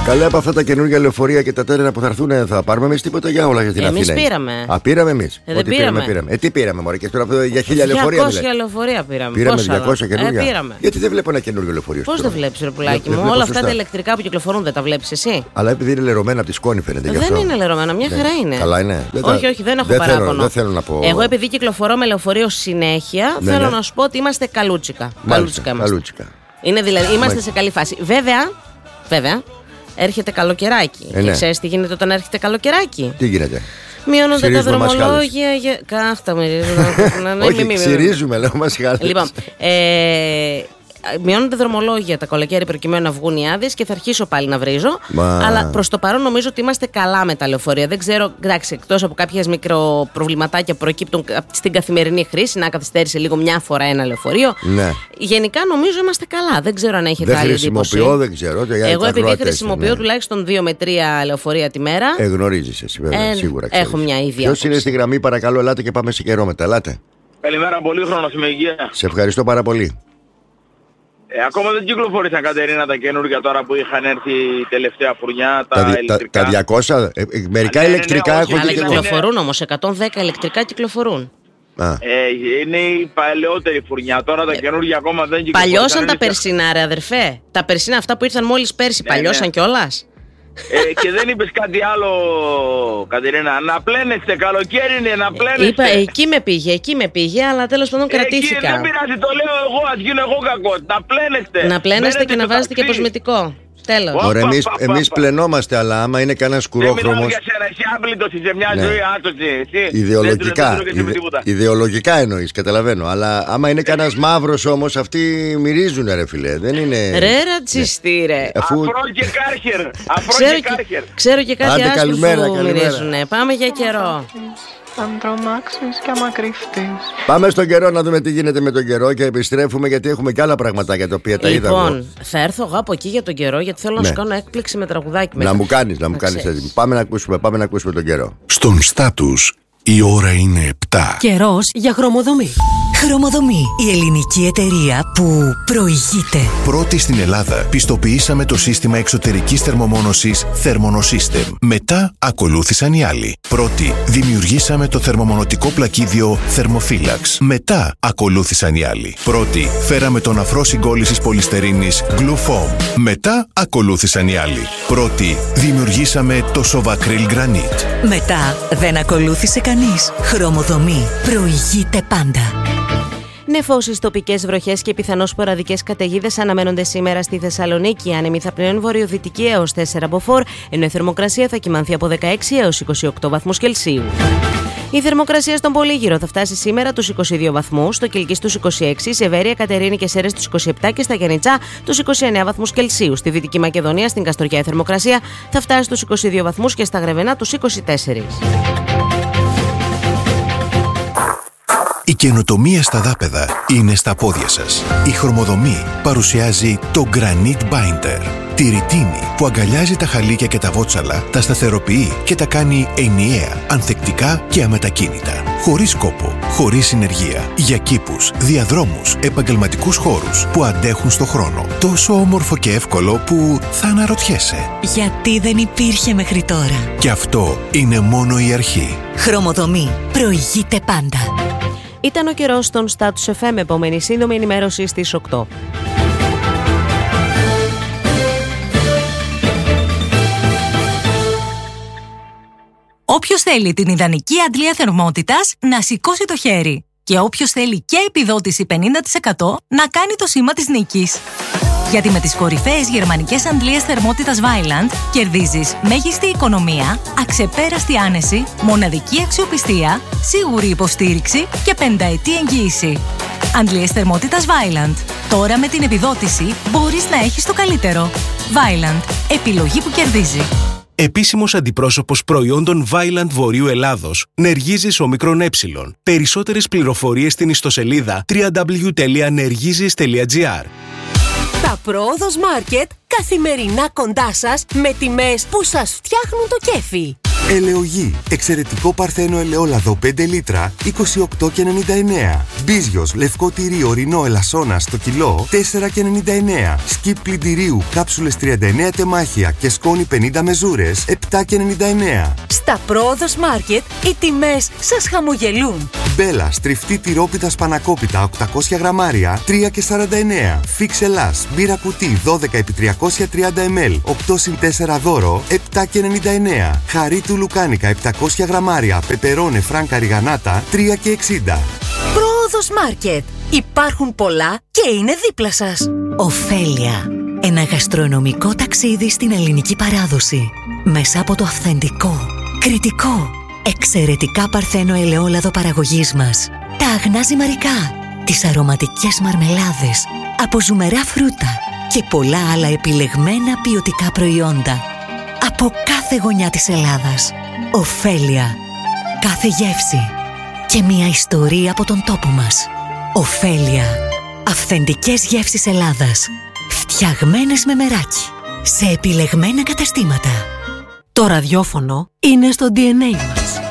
Καλά, από αυτά τα καινούργια λεωφορεία και τα τέρνα που θα έρθουν, θα πάρουμε εμείς τίποτα για όλα για την Αθήνα? Εμείς πήραμε. Πήραμε εμείς. Δεν πήραμε. Τι πήραμε, μωρέ, και τώρα για 1000 λεωφορεία. 200 λεωφορεία πήραμε. Πήραμε 200 καινούργια. Πήραμε. Γιατί δεν βλέπω ένα καινούργιο λεωφορείο? Πώς δεν βλέπεις, ρε πουλάκι μου? Όλα αυτά τα ηλεκτρικά που κυκλοφορούν δεν τα βλέπεις εσύ? Αλλά επειδή είναι λερωμένα από τη σκόνη φαίνεται. Δεν είναι λερωμένα, μια χαρά είναι. Καλά είναι. Όχι, δεν έχω παράπονο. Δεν θέλω να πω. Εγώ επειδή κυκλοφορώ με λεωφορείο συνέχεια, θέλω να σου πω ότι είμαστε καλούτσικα. Καλούτσικα. Είναι δηλαδή, είμαστε σε καλή φάση. Βέβαια, έρχεται καλοκαιράκι. Και ξέρεις τι γίνεται όταν έρχεται καλοκαιράκι? Τι γίνεται? Μειώνονται τα δρομολόγια. Κάχτα με. Ξυρίζουμε, λέω μασχάλες. Λοιπόν, μειώνονται δρομολόγια τα καλοκαίρι προκειμένου να βγουν οι άδειες και θα αρχίσω πάλι να βρίζω. Αλλά προς το παρόν νομίζω ότι είμαστε καλά με τα λεωφορεία. Δεν ξέρω, εντάξει, εκτός από κάποιες μικροπροβληματάκια που προκύπτουν στην καθημερινή χρήση, να καθυστέρησε λίγο μια φορά ένα λεωφορείο. Ναι. Γενικά νομίζω είμαστε καλά. Δεν ξέρω αν έχετε άλλη εντύπωση. Δεν ξέρω. Εγώ επειδή χρησιμοποιώ τουλάχιστον 2 με 3 λεωφορεία τη μέρα. Γνωρίζεις εσύ, βέβαια, σίγουρα. Έχω μια ίδια. Ποιος είναι στη γραμμή, παρακαλώ, ελάτε και πάμε σε καιρό μετά. Ελάτε. Καλημέρα, πολύχρονος, είμαι υγεία. Σε ευχαριστώ πάρα πολύ. Ακόμα δεν κυκλοφορήσαν, Κατερίνα, τα καινούργια τώρα που είχαν έρθει η τελευταία φουρνιά, τα ηλεκτρικά. Τα 200, μερικά ηλεκτρικά έχουν αλλά κυκλοφορούν όμως, 110 ηλεκτρικά κυκλοφορούν. Είναι η παλαιότερη φουρνιά, τώρα τα καινούργια ακόμα δεν κυκλοφορούν. Παλιώσαν τα περσινά, ρε αδερφέ. Τα περσινά αυτά που ήρθαν μόλις πέρσι, παλιώσαν κιόλας. Και δεν είπες κάτι άλλο, Κατερίνα? Να πλένεστε, καλοκαίρι είναι, να πλένεστε. Είπα, εκεί με πήγε, αλλά τέλος πάντων κρατήθηκα. Δεν πειράζει, το λέω εγώ, ας γίνω εγώ κακό. Να πλένεστε. Να πλένεστε και να βάζετε και προσμετικό. Τέλος. Ωραία, εμείς πλενόμαστε, αλλά άμα είναι κανένα σκουρόχρωμος. Δεν μιλάω για σένα, εσύ άπλητος είσαι μια ζωή, άτοση. Ιδεολογικά εννοείς, καταλαβαίνω. Αλλά άμα είναι κανένας μαύρος όμως, αυτοί μυρίζουν, ρε φιλέ. Δεν είναι. Ρε ρατσιστή, ρε. Αφρό και κάρχερ. Ξέρω και κάτι άσχος που μυρίζουν. Πάμε για καιρό. Αν τρομάξεις και άμα κρυφτείς. Πάμε στον καιρό να δούμε τι γίνεται με τον καιρό και επιστρέφουμε, γιατί έχουμε και άλλα πραγματάκια τα οποία τα είδαμε. Λοιπόν, θα έρθω εγώ από εκεί για τον καιρό, γιατί θέλω να σου κάνω έκπληξη με τραγουδάκι. Να μου κάνεις έτοιμο. Πάμε να ακούσουμε τον καιρό. Στον Στάτους η ώρα είναι 7. Καιρός για χρωμοδομή. Χρωμοδομή, η ελληνική εταιρεία που προηγείται. Πρώτη στην Ελλάδα πιστοποιήσαμε το σύστημα εξωτερικής θερμομόνωσης Thermonosystem. Μετά ακολούθησαν οι άλλοι. Πρώτη δημιουργήσαμε το θερμομονωτικό πλακίδιο Thermophilax. Μετά ακολούθησαν οι άλλοι. Πρώτη φέραμε τον αφρό συγκόλλησης πολυστερίνης Glufoam. Μετά ακολούθησαν οι άλλοι. Πρώτη δημιουργήσαμε το Sovacryl Granite. Μετά δεν ακολούθησε κανείς. Χρωμοδομή προηγείται πάντα. Νεφώσεις, τοπικές βροχές και πιθανώς σποραδικές καταιγίδες αναμένονται σήμερα στη Θεσσαλονίκη. Οι άνεμοι θα πνέουν βορειοδυτική έως 4 μποφόρ, ενώ η θερμοκρασία θα κυμανθεί από 16 έως 28 βαθμούς Κελσίου. Η θερμοκρασία στον Πολύγυρο θα φτάσει σήμερα τους 22 βαθμούς, στο Κιλκής τους 26, σε Βέρεια, Κατερίνη και Σέρρες τους 27 και στα Γιαννιτσά τους 29 βαθμούς Κελσίου. Στη Δυτική Μακεδονία, στην Καστοριά, η θερμοκρασία θα φτάσει στους 22 βαθμούς και στα Γρεβενά τους 24. Η καινοτομία στα δάπεδα είναι στα πόδια σας. Η Χρωμοδομή παρουσιάζει το Granite Binder. Τη ρητίνη που αγκαλιάζει τα χαλίκια και τα βότσαλα, τα σταθεροποιεί και τα κάνει ενιαία, ανθεκτικά και αμετακίνητα. Χωρίς κόπο, χωρίς συνεργεία. Για κήπους, διαδρόμους, επαγγελματικούς χώρους που αντέχουν στο χρόνο. Τόσο όμορφο και εύκολο που θα αναρωτιέσαι. Γιατί δεν υπήρχε μέχρι τώρα. Και αυτό είναι μόνο η αρχή. Χρωμοδομή προηγείται πάντα. Ήταν ο καιρός στον Status FM, επόμενη σύντομη ενημέρωση στις 8. Όποιος θέλει την ιδανική αντλία θερμότητας, να σηκώσει το χέρι. Και όποιος θέλει και επιδότηση 50%, να κάνει το σήμα της νίκης. Γιατί με τις κορυφαίες γερμανικές αντλίες θερμότητας Vaillant κερδίζεις μέγιστη οικονομία, αξεπέραστη άνεση, μοναδική αξιοπιστία, σίγουρη υποστήριξη και 5ετή εγγύηση. Αντλίες θερμότητας Vaillant. Τώρα με την επιδότηση μπορείς να έχεις το καλύτερο. Vaillant. Επιλογή που κερδίζει. Επίσημος αντιπρόσωπος προϊόντων Vaillant Βορείου Ελλάδος, Νεργίζης ΟΜικρόν. Περισσότερες πληροφορίες στην ιστοσελίδα www.nergizis.gr. Τα Πρόοδος Μάρκετ καθημερινά κοντά σας με τιμές που σας φτιάχνουν το κέφι. Ελαιογή. Εξαιρετικό παρθένο ελαιόλαδο 5 λίτρα 28,99. Μπίζιος λευκό τυρί ορεινό ελασσόνα το κιλό 4,99. Σκιπ πλυντηρίου κάψουλες 39 τεμάχια και σκόνη 50 μεζούρες 7,99. Στα Πρόοδος Μάρκετ οι τιμές σας χαμογελούν. Μπέλα στριφτή τυρόπιτα σπανακόπιτα 800 γραμμάρια 3,49. Φίξ Ελλάς μπύρα κουτί 12x330 ml 8 συν 4 δώρο 7,99. Χαρί του Λουκάνικα 700 γραμμάρια πεπερώνε φράνκα ριγανάτα 3,60. Πρόοδος Μάρκετ. Υπάρχουν πολλά και είναι δίπλα σας. Οφέλια. Ένα γαστρονομικό ταξίδι στην ελληνική παράδοση. Μέσα από το αυθεντικό, κριτικό, εξαιρετικά παρθένο ελαιόλαδο παραγωγής μας. Τα αγνά ζυμαρικά, τις αρωματικές μαρμελάδες, από ζουμερά φρούτα και πολλά άλλα επιλεγμένα ποιοτικά προϊόντα. Από κάθε γωνιά της Ελλάδας. Οφέλια. Κάθε γεύση και μια ιστορία από τον τόπο μας. Οφέλια. Αυθεντικές γεύσεις Ελλάδας. Φτιαγμένες με μεράκι. Σε επιλεγμένα καταστήματα. Το ραδιόφωνο είναι στο DNA μας.